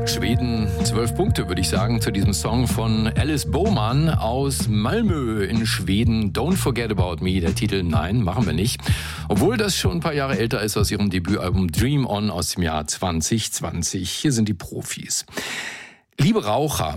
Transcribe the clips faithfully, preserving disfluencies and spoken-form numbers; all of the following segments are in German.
Schweden, zwölf Punkte, würde ich sagen, zu diesem Song von Alice Boman aus Malmö in Schweden. Don't Forget About Me, der Titel, nein, machen wir nicht. Obwohl das schon ein paar Jahre älter ist aus ihrem Debütalbum Dream On aus dem Jahr zwanzig zwanzig. Hier sind die Profis. Liebe Raucher,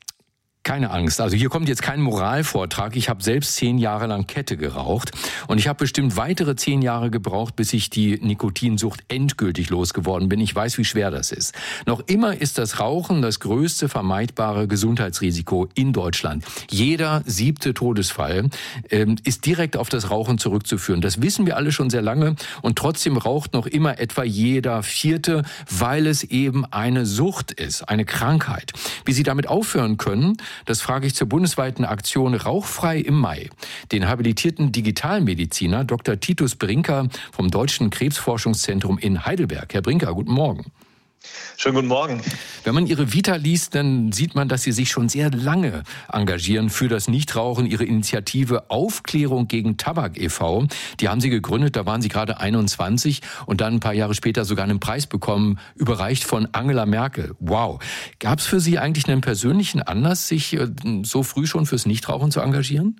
keine Angst, also hier kommt jetzt kein Moralvortrag. Ich habe selbst zehn Jahre lang Kette geraucht und ich habe bestimmt weitere zehn Jahre gebraucht, bis ich die Nikotinsucht endgültig losgeworden bin. Ich weiß, wie schwer das ist. Noch immer ist das Rauchen das größte vermeidbare Gesundheitsrisiko in Deutschland. Jeder siebte Todesfall ähm, ist direkt auf das Rauchen zurückzuführen. Das wissen wir alle schon sehr lange und trotzdem raucht noch immer etwa jeder Vierte, weil es eben eine Sucht ist, eine Krankheit. Wie Sie damit aufhören können, das frage ich zur bundesweiten Aktion Rauchfrei im Mai. Den habilitierten Digitalmediziner Doktor Titus Brinker vom Deutschen Krebsforschungszentrum in Heidelberg. Herr Brinker, guten Morgen. Schönen guten Morgen. Wenn man Ihre Vita liest, dann sieht man, dass Sie sich schon sehr lange engagieren für das Nichtrauchen. Ihre Initiative Aufklärung gegen Tabak e V, die haben Sie gegründet, da waren Sie gerade einundzwanzig und dann ein paar Jahre später sogar einen Preis bekommen, überreicht von Angela Merkel. Wow. Gab es für Sie eigentlich einen persönlichen Anlass, sich so früh schon fürs Nichtrauchen zu engagieren?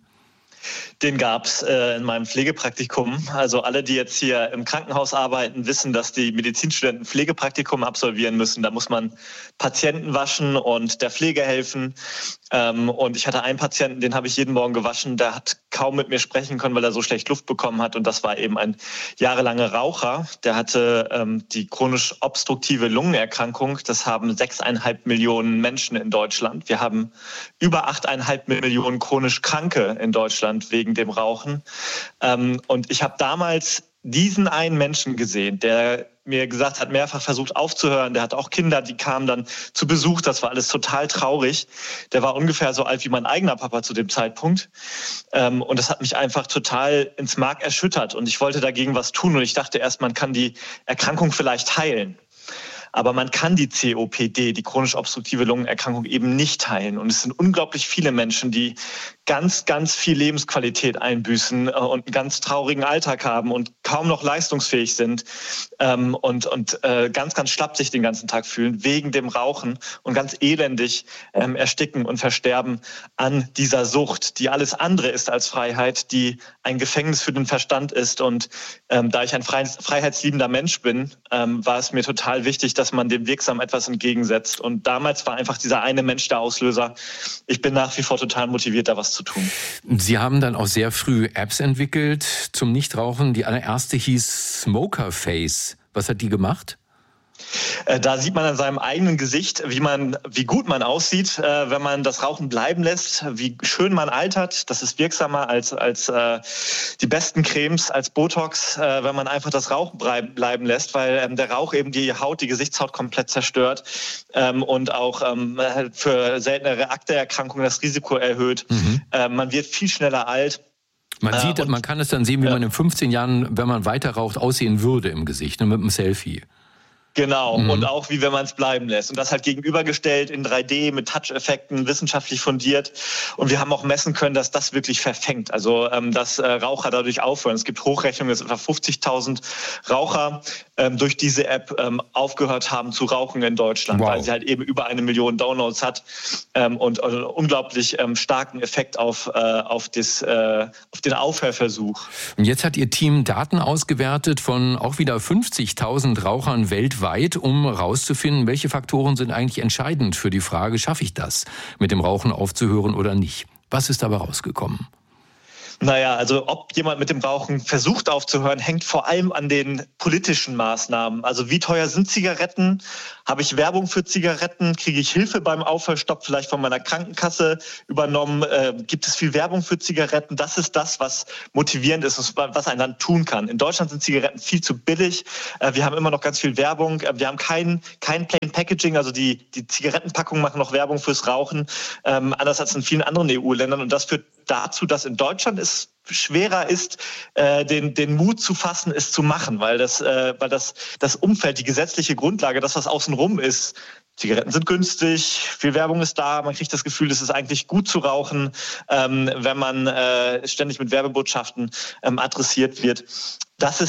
Den gab's äh, in meinem Pflegepraktikum. Also alle, die jetzt hier im Krankenhaus arbeiten, wissen, dass die Medizinstudenten Pflegepraktikum absolvieren müssen. Da muss man Patienten waschen und der Pflege helfen. Ähm, und ich hatte einen Patienten, den habe ich jeden Morgen gewaschen. Der hat kaum mit mir sprechen können, weil er so schlecht Luft bekommen hat. Und das war eben ein jahrelanger Raucher. Der hatte ähm, die chronisch obstruktive Lungenerkrankung. Das haben sechseinhalb Millionen Menschen in Deutschland. Wir haben über achteinhalb Millionen chronisch Kranke in Deutschland wegen dem Rauchen. Ähm, und ich habe damals diesen einen Menschen gesehen, der mir gesagt hat, mehrfach versucht aufzuhören. Der hat auch Kinder, die kamen dann zu Besuch. Das war alles total traurig. Der war ungefähr so alt wie mein eigener Papa zu dem Zeitpunkt. Ähm, und das hat mich einfach total ins Mark erschüttert. Und ich wollte dagegen was tun. Und ich dachte erst, man kann die Erkrankung vielleicht heilen. Aber man kann die C O P D, die chronisch obstruktive Lungenerkrankung, eben nicht heilen. Und es sind unglaublich viele Menschen, die ganz, ganz viel Lebensqualität einbüßen und einen ganz traurigen Alltag haben und kaum noch leistungsfähig sind ähm, und, und äh, ganz, ganz schlapp sich den ganzen Tag fühlen wegen dem Rauchen und ganz elendig ähm, ersticken und versterben an dieser Sucht, die alles andere ist als Freiheit, die ein Gefängnis für den Verstand ist. Und ähm, da ich ein freiheitsliebender Mensch bin, ähm, war es mir total wichtig, dass man dem wirksam etwas entgegensetzt. Und damals war einfach dieser eine Mensch der Auslöser. Ich bin nach wie vor total motiviert, da was zu tun. Sie haben dann auch sehr früh Apps entwickelt zum Nichtrauchen. Die allererste hieß Smoker Face. Was hat die gemacht? Da sieht man an seinem eigenen Gesicht, wie man, wie gut man aussieht, äh, wenn man das Rauchen bleiben lässt, wie schön man altert. Das ist wirksamer als, als äh, die besten Cremes, als Botox, äh, wenn man einfach das Rauchen bleiben lässt, weil ähm, der Rauch eben die Haut, die Gesichtshaut komplett zerstört ähm, und auch ähm, für seltenere Akne-Erkrankungen das Risiko erhöht. Mhm. Äh, man wird viel schneller alt. Man sieht, äh, und, man kann es dann sehen, wie ja. man in fünfzehn Jahren, wenn man weiter raucht, aussehen würde im Gesicht, ne, mit einem Selfie. Genau, mhm. und auch wie wenn man es bleiben lässt. Und das halt gegenübergestellt in drei D mit Touch-Effekten, wissenschaftlich fundiert. Und wir haben auch messen können, dass das wirklich verfängt. Also ähm, dass äh, Raucher dadurch aufhören. Es gibt Hochrechnungen, dass etwa fünfzigtausend Raucher ähm, durch diese App ähm, aufgehört haben zu rauchen in Deutschland, wow. weil sie halt eben über eine Million Downloads hat ähm, und einen unglaublich ähm, starken Effekt auf, äh, auf, das, äh, auf den Aufhörversuch. Und jetzt hat Ihr Team Daten ausgewertet von auch wieder fünfzigtausend Rauchern weltweit. Weit, um herauszufinden, welche Faktoren sind eigentlich entscheidend für die Frage, schaffe ich das, mit dem Rauchen aufzuhören oder nicht? Was ist dabei rausgekommen? Naja, also ob jemand mit dem Rauchen versucht aufzuhören, hängt vor allem an den politischen Maßnahmen. Also wie teuer sind Zigaretten? Habe ich Werbung für Zigaretten? Kriege ich Hilfe beim Aufhörstopp vielleicht von meiner Krankenkasse übernommen? Äh, gibt es viel Werbung für Zigaretten? Das ist das, was motivierend ist, was ein Land tun kann. In Deutschland sind Zigaretten viel zu billig. Äh, wir haben immer noch ganz viel Werbung. Äh, wir haben kein, kein Plain Packaging. Also die, die Zigarettenpackungen machen noch Werbung fürs Rauchen, ähm, anders als in vielen anderen E U-Ländern. Und das führt dazu, dass in Deutschland es schwerer ist, äh, den, den Mut zu fassen, es zu machen, weil das, äh, weil das, das Umfeld, die gesetzliche Grundlage, das, was außenrum ist, Zigaretten sind günstig, viel Werbung ist da, man kriegt das Gefühl, es ist eigentlich gut zu rauchen, ähm, wenn man äh, ständig mit Werbebotschaften ähm, adressiert wird. Das ist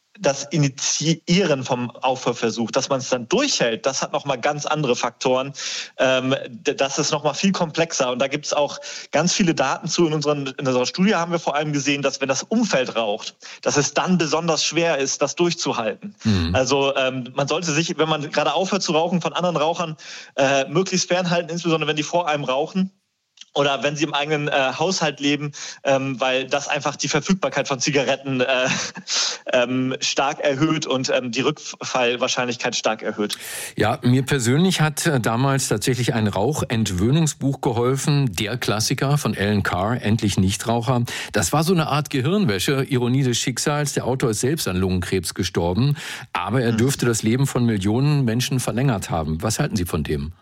das Initiieren vom Aufhörversuch, dass man es dann durchhält, das hat nochmal ganz andere Faktoren. Ähm, das ist nochmal viel komplexer. Und da gibt es auch ganz viele Daten zu. In, unseren, in unserer Studie haben wir vor allem gesehen, dass wenn das Umfeld raucht, dass es dann besonders schwer ist, das durchzuhalten. Mhm. Also ähm, man sollte sich, wenn man gerade aufhört zu rauchen, von anderen Rauchern äh, möglichst fernhalten, insbesondere wenn die vor einem rauchen. Oder wenn sie im eigenen äh, Haushalt leben, ähm, weil das einfach die Verfügbarkeit von Zigaretten äh, ähm, stark erhöht und ähm, die Rückfallwahrscheinlichkeit stark erhöht. Ja, mir persönlich hat damals tatsächlich ein Rauchentwöhnungsbuch geholfen, der Klassiker von Alan Carr, Endlich Nichtraucher. Das war so eine Art Gehirnwäsche, Ironie des Schicksals. Der Autor ist selbst an Lungenkrebs gestorben, aber er dürfte das Leben von Millionen Menschen verlängert haben. Was halten Sie von dem?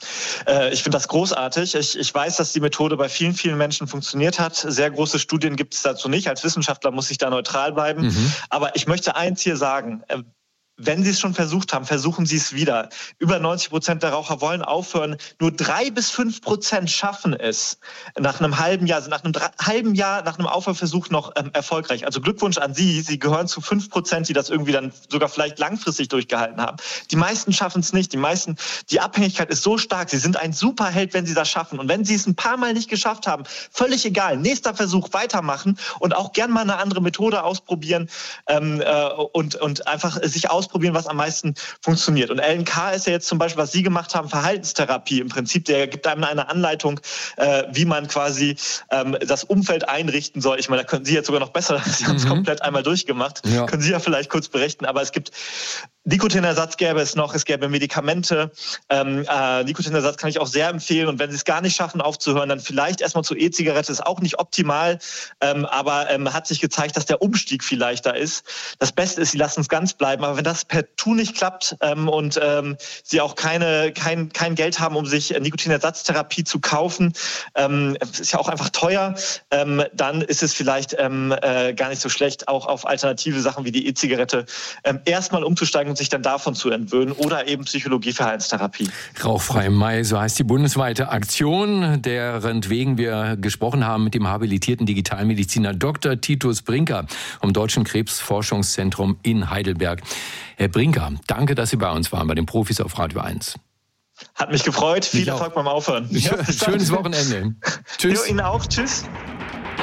Ich finde das großartig. Ich, ich weiß, dass die Methode bei vielen, vielen Menschen funktioniert hat. Sehr große Studien gibt es dazu nicht. Als Wissenschaftler muss ich da neutral bleiben. Mhm. Aber ich möchte eins hier sagen. Wenn Sie es schon versucht haben, versuchen Sie es wieder. Über neunzig Prozent der Raucher wollen aufhören. Nur drei bis fünf Prozent schaffen es nach einem halben Jahr, also nach einem drei, halben Jahr, nach einem Aufhörversuch noch ähm, erfolgreich. Also Glückwunsch an Sie. Sie gehören zu fünf Prozent, die das irgendwie dann sogar vielleicht langfristig durchgehalten haben. Die meisten schaffen es nicht. Die meisten, die Abhängigkeit ist so stark. Sie sind ein Superheld, wenn Sie das schaffen. Und wenn Sie es ein paar Mal nicht geschafft haben, völlig egal. Nächster Versuch, weitermachen und auch gern mal eine andere Methode ausprobieren ähm, äh, und, und einfach sich ausprobieren. Probieren, was am meisten funktioniert. Und Alan Carr ist ja jetzt zum Beispiel, was Sie gemacht haben, Verhaltenstherapie im Prinzip, der gibt einem eine Anleitung, äh, wie man quasi ähm, das Umfeld einrichten soll. Ich meine, da können Sie jetzt sogar noch besser, Sie haben es mhm. komplett einmal durchgemacht, ja. Können Sie ja vielleicht kurz berichten, aber es gibt Nikotinersatz gäbe es noch, es gäbe Medikamente. Ähm, äh, Nikotinersatz kann ich auch sehr empfehlen. Und wenn Sie es gar nicht schaffen aufzuhören, dann vielleicht erstmal zur E-Zigarette. Ist auch nicht optimal, ähm, aber ähm, hat sich gezeigt, dass der Umstieg viel leichter ist. Das Beste ist, Sie lassen es ganz bleiben. Aber wenn das partout nicht klappt ähm, und ähm, Sie auch keine, kein, kein Geld haben, um sich Nikotinersatztherapie zu kaufen, ähm, ist ja auch einfach teuer, ähm, dann ist es vielleicht ähm, äh, gar nicht so schlecht, auch auf alternative Sachen wie die E-Zigarette ähm, erstmal umzusteigen und sich dann davon zu entwöhnen oder eben Psychologie-Verhaltenstherapie. Rauchfrei im Mai, so heißt die bundesweite Aktion, deren wegen wir gesprochen haben mit dem habilitierten Digitalmediziner Doktor Titus Brinker vom Deutschen Krebsforschungszentrum in Heidelberg. Herr Brinker, danke, dass Sie bei uns waren, bei den Profis auf Radio eins. Hat mich gefreut. Viel Erfolg beim Aufhören. Ja, schönes Wochenende. Tschüss. Jo, Ihnen auch. Tschüss.